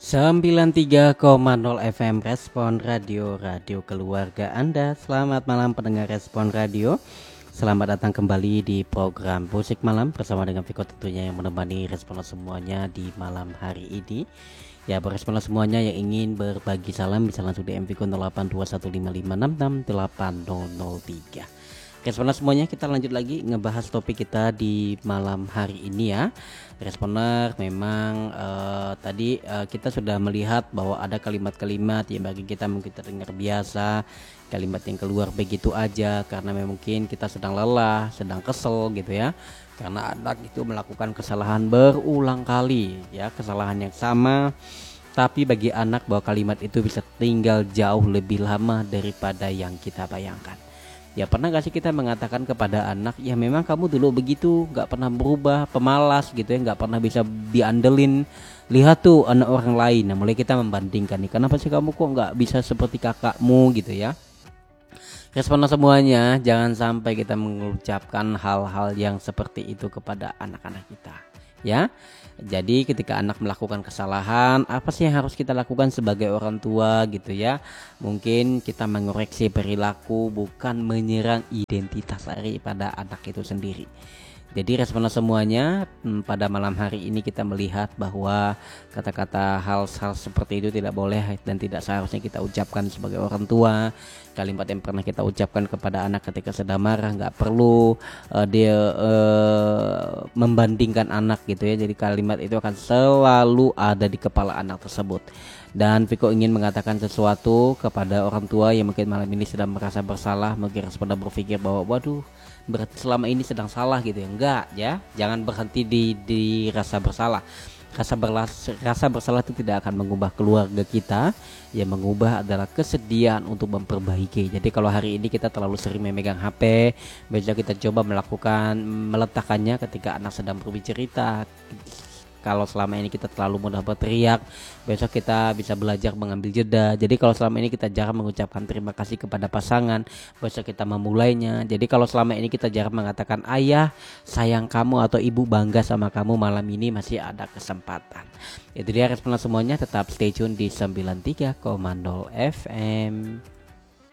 93,0 FM Respon Radio, radio keluarga Anda. Selamat malam pendengar Respon Radio. Selamat datang kembali di program Musik Malam bersama dengan Viko tentunya yang menemani respon semuanya di malam hari ini. Ya, berespon semuanya yang ingin berbagi salam bisa langsung DM Viko 082155668003. Responer semuanya, kita lanjut lagi ngebahas topik kita di malam hari ini ya. Responer memang tadi kita sudah melihat bahwa ada kalimat-kalimat yang bagi kita mungkin terdengar biasa, kalimat yang keluar begitu aja karena mungkin kita sedang lelah, sedang kesel gitu ya. Karena anak itu melakukan kesalahan berulang kali ya, kesalahan yang sama. Tapi bagi anak bahwa kalimat itu bisa tinggal jauh lebih lama daripada yang kita bayangkan. Ya pernah gak sih kita mengatakan kepada anak, ya memang kamu dulu begitu, gak pernah berubah, pemalas gitu ya, gak pernah bisa diandelin. Lihat tuh anak orang lain. Nah mulai kita membandingkan nih, kenapa sih kamu kok gak bisa seperti kakakmu gitu ya. Respon semuanya, jangan sampai kita mengucapkan hal-hal yang seperti itu kepada anak-anak kita ya. Jadi ketika anak melakukan kesalahan, apa sih yang harus kita lakukan sebagai orang tua gitu ya? Mungkin kita mengoreksi perilaku, bukan menyerang identitas daripada anak itu sendiri. Jadi respon semuanya, pada malam hari ini kita melihat bahwa kata-kata hal-hal seperti itu tidak boleh dan tidak seharusnya kita ucapkan sebagai orang tua. Kalimat yang pernah kita ucapkan kepada anak ketika sedang marah nggak perlu dia membandingkan anak gitu ya. Jadi kalimat itu akan selalu ada di kepala anak tersebut. Dan Viko ingin mengatakan sesuatu kepada orang tua yang mungkin malam ini sedang merasa bersalah, mungkin sudah berpikir bahwa waduh berarti selama ini sedang salah gitu ya. Enggak ya, jangan berhenti di rasa bersalah. Rasa bersalah itu tidak akan mengubah keluarga kita. Yang mengubah adalah kesediaan untuk memperbaiki. Jadi kalau hari ini kita terlalu sering memegang HP, besok kita coba meletakkannya ketika anak sedang berbicara. Kalau selama ini kita terlalu mudah berteriak, besok kita bisa belajar mengambil jeda. Jadi kalau selama ini kita jarang mengucapkan terima kasih kepada pasangan, besok kita memulainya. Jadi kalau selama ini kita jarang mengatakan ayah sayang kamu atau ibu bangga sama kamu, malam ini masih ada kesempatan. Itu dia respon semuanya, tetap stay tune di 93,0 FM.